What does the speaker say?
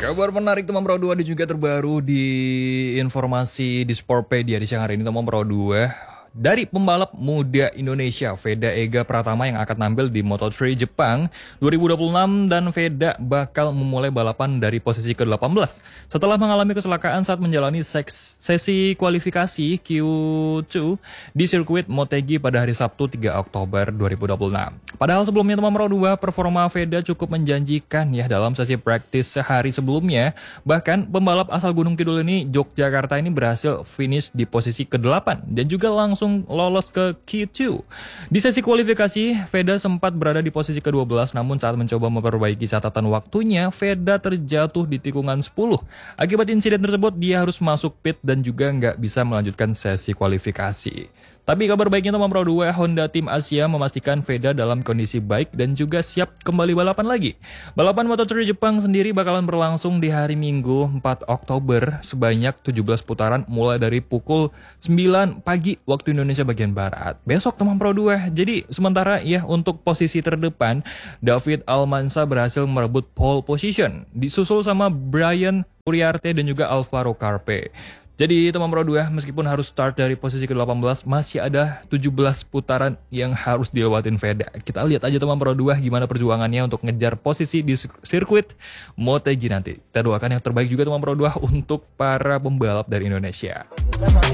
Kabar menarik teman Pro 2 dan juga terbaru di informasi di Sportpedia di siang hari ini teman Pro 2. Dari pembalap muda Indonesia, Veda Ega Pratama yang akan tampil di Moto3 Jepang 2026 dan Veda bakal memulai balapan dari posisi ke-18 setelah mengalami kecelakaan saat menjalani sesi kualifikasi Q2 di sirkuit Motegi pada hari Sabtu 3 Oktober 2026. Padahal sebelumnya teman Pro 2, performa Veda cukup menjanjikan ya dalam sesi praktis sehari sebelumnya. Bahkan pembalap asal Gunung Kidul ini, Yogyakarta ini berhasil finish di posisi ke-8 dan juga langsung lolos ke Q2. Di sesi kualifikasi, Veda sempat berada di posisi ke-12, namun saat mencoba memperbaiki catatan waktunya, Veda terjatuh di tikungan 10. Akibat insiden tersebut, dia harus masuk pit dan juga nggak bisa melanjutkan sesi kualifikasi. Tapi kabar baiknya teman Pro 2, Honda Tim Asia memastikan Veda dalam kondisi baik dan juga siap kembali balapan lagi. Balapan Moto3 Jepang sendiri bakalan berlangsung di hari Minggu 4 Oktober sebanyak 17 putaran mulai dari pukul 9 pagi waktu Indonesia bagian Barat. Besok teman Pro 2. Jadi sementara ya untuk posisi terdepan, David Almansa berhasil merebut pole position, disusul sama Brian Uriarte dan juga Alvaro Carpe. Jadi teman Pro 2, meskipun harus start dari posisi ke-18, masih ada 17 putaran yang harus dilewatin Veda. Kita lihat aja teman Pro 2 gimana perjuangannya untuk ngejar posisi di sirkuit Motegi nanti. Kita doakan yang terbaik juga teman Pro 2 untuk para pembalap dari Indonesia.